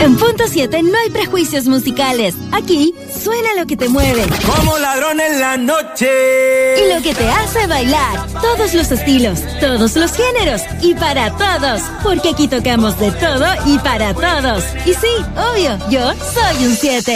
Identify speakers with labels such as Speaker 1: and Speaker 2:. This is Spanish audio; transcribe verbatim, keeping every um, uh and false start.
Speaker 1: En Punto siete no hay prejuicios musicales. Aquí suena lo que te mueve.
Speaker 2: Como ladrón en la noche.
Speaker 1: Y lo que te hace bailar. Todos los estilos, todos los géneros y para todos. Porque aquí tocamos de todo y para todos. Y sí, obvio, yo soy un siete.